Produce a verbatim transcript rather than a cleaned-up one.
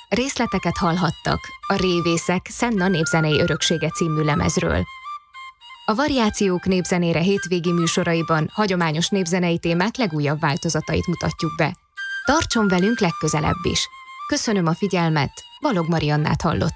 Részleteket hallhattak a Révészek Szenna népzenei öröksége című lemezről. A Variációk népzenére hétvégi műsoraiban hagyományos népzenei témák legújabb változatait mutatjuk be. Tartson velünk legközelebb is! Köszönöm a figyelmet, Balog Mariannát hallott.